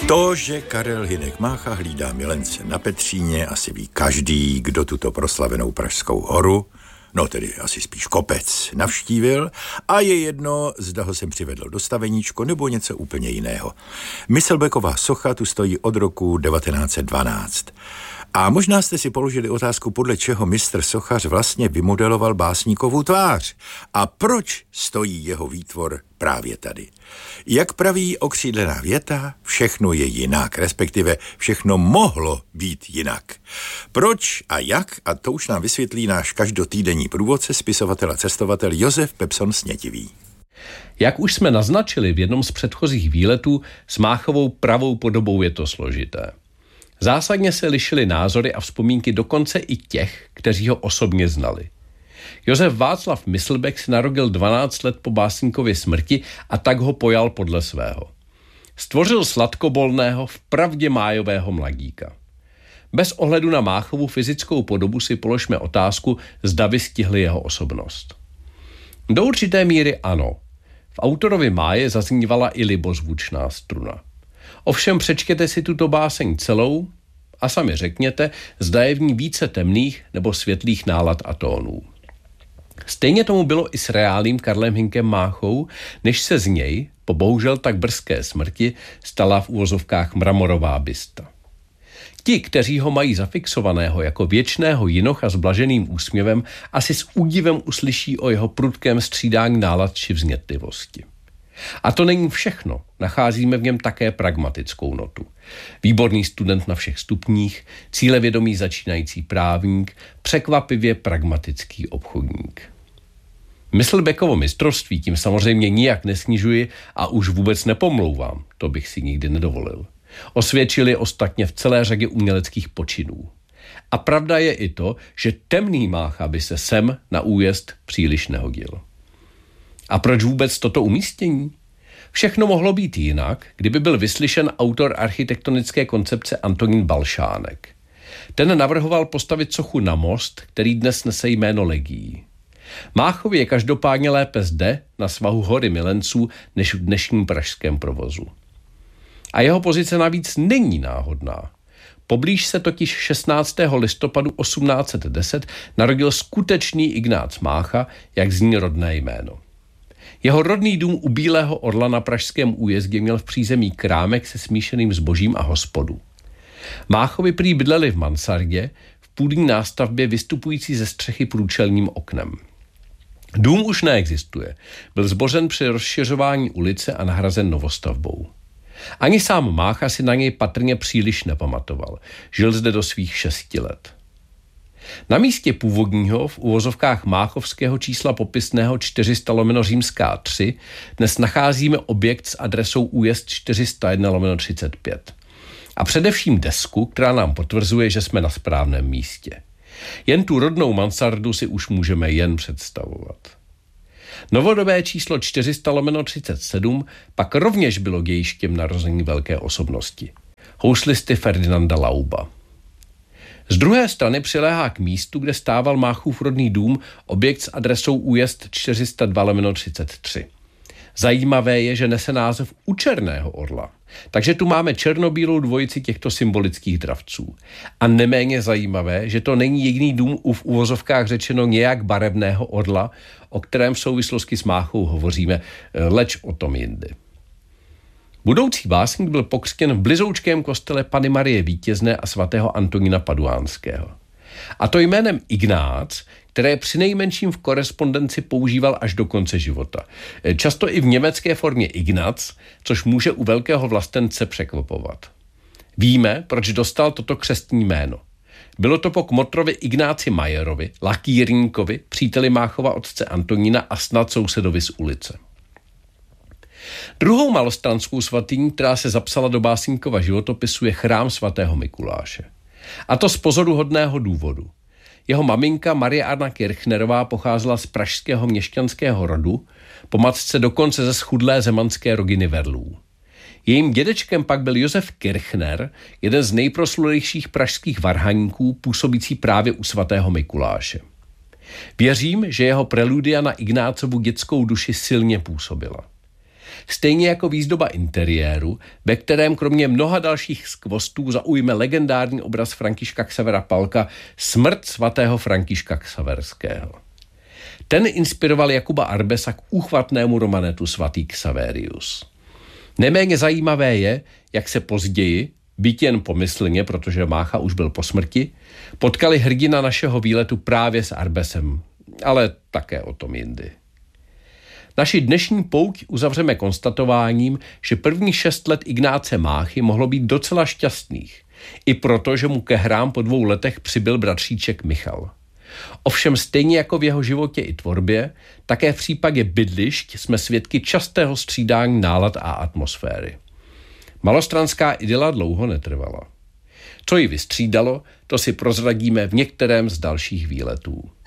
To, že Karel Hynek Mácha hlídá milence na Petříně, asi ví každý, kdo tuto proslavenou Pražskou horu, no tedy asi spíš kopec, navštívil a je jedno, zda ho sem přivedl do Staveníčko nebo něco úplně jiného. Myslbeková socha tu stojí od roku 1912. A možná jste si položili otázku, podle čeho mistr sochař vlastně vymodeloval básníkovu tvář a proč stojí jeho výtvor právě tady. Jak praví okřídlená věta, všechno je jinak, respektive všechno mohlo být jinak. Proč a jak, a to už nám vysvětlí náš každotýdenní průvodce, spisovatel a cestovatel Josef Pepson Snětivý. Jak už jsme naznačili v jednom z předchozích výletů, s Máchovou pravou podobou je to složité. Zásadně se lišily názory a vzpomínky dokonce i těch, kteří ho osobně znali. Josef Václav Myslbek se narodil 12 let po básníkově smrti a tak ho pojal podle svého. Stvořil sladkobolného, vpravdě májového mladíka. Bez ohledu na Máchovu fyzickou podobu si položme otázku, zda vystihli jeho osobnost. Do určité míry ano. V autorovi Máje zaznívala i libozvučná struna. Ovšem přečtěte si tuto báseň celou a sami řekněte, zda je v ní více temných nebo světlých nálad a tónů. Stejně tomu bylo i s reálným Karlem Hynkem Máchou, než se z něj, po bohužel tak brzké smrti, stala v uvozovkách mramorová bysta. Ti, kteří ho mají zafixovaného jako věčného jinocha s blaženým úsměvem, asi s údivem uslyší o jeho prudkém střídání nálad či vznětlivosti. A to není všechno. Nacházíme v něm také pragmatickou notu. Výborný student na všech stupních, cílevědomý začínající právník, překvapivě pragmatický obchodník. Myslbekovo mistrovství tím samozřejmě nijak nesnižuji a už vůbec nepomlouvám, to bych si nikdy nedovolil. Osvědčili ostatně v celé řadě uměleckých počinů. A pravda je i to, že temný Mácha by se sem na újezd příliš nehodil. A proč vůbec toto umístění? Všechno mohlo být jinak, kdyby byl vyslyšen autor architektonické koncepce Antonín Balšánek. Ten navrhoval postavit sochu na most, který dnes nese jméno Legií. Máchovi je každopádně lépe zde, na svahu hory milenců, než v dnešním pražském provozu. A jeho pozice navíc není náhodná. Poblíž se totiž 16. listopadu 1810 narodil skutečný Ignác Mácha, jak zní rodné jméno. Jeho rodný dům u Bílého Orla na pražském újezdě měl v přízemí krámek se smíšeným zbožím a hospodu. Máchovi prý bydleli v mansardě, v půdní nástavbě vystupující ze střechy průčelním oknem. Dům už neexistuje, byl zbořen při rozšiřování ulice a nahrazen novostavbou. Ani sám Mácha si na něj patrně příliš nepamatoval, žil zde do svých 6 let. Na místě původního v uvozovkách máchovského čísla popisného 400/3 dnes nacházíme objekt s adresou újezd 401/35. A především desku, která nám potvrzuje, že jsme na správném místě. Jen tu rodnou mansardu si už můžeme jen představovat. Novodobé číslo 400/37 pak rovněž bylo dějištěm narození velké osobnosti. Houslisty Ferdinanda Lauba. Z druhé strany přiléhá k místu, kde stával Máchův rodný dům, objekt s adresou újezd 402/33. Zajímavé je, že nese název U Černého Orla. Takže tu máme černobílou dvojici těchto symbolických dravců. A neméně zajímavé, že to není jediný dům v uvozovkách řečeno nějak barevného orla, o kterém v souvislosti s Máchou hovoříme, leč o tom jindy. Budoucí básník byl pokřtěn v blizoučkém kostele Panny Marie Vítězné a svatého Antonína Paduánského. A to jménem Ignác, které přinejmenším v korespondenci používal až do konce života. Často i v německé formě Ignaz, což může u velkého vlastence překvapovat. Víme, proč dostal toto křestní jméno. Bylo to po kmotrovi Ignáci Majerovi, lakýrníkovi, příteli Máchova otce Antonína a snad sousedovi z ulice. Druhou malostranskou svatyní, která se zapsala do básníkova životopisu, je chrám svatého Mikuláše. A to z pozoruhodného důvodu. Jeho maminka Marie Anna Kirchnerová pocházela z pražského měšťanského rodu, po matce dokonce ze schudlé zemanské rodiny Verlů. Jejím dědečkem pak byl Josef Kirchner, jeden z nejproslulejších pražských varhaníků, působící právě u svatého Mikuláše. Věřím, že jeho preludia na Ignácovu dětskou duši silně působila. stejně jako výzdoba interiéru, ve kterém kromě mnoha dalších skvostů zaujme legendární obraz Františka Xavera Palka Smrt svatého Františka Xaverského. Ten inspiroval Jakuba Arbesa k úchvatnému romanetu Svatý Xaverius. Neméně zajímavé je, jak se později, byť jen pomyslně, protože Mácha už byl po smrti, potkali hrdina našeho výletu právě s Arbesem, ale také o tom jindy. Naši dnešní pouť uzavřeme konstatováním, že první 6 let Ignáce Máchy mohlo být docela šťastných, i proto, že mu ke hrám po 2 letech přibyl bratříček Michal. Ovšem stejně jako v jeho životě i tvorbě, také v případě bydlišť jsme svědky častého střídání nálad a atmosféry. Malostranská idyla dlouho netrvala. Co ji vystřídalo, to si prozradíme v některém z dalších výletů.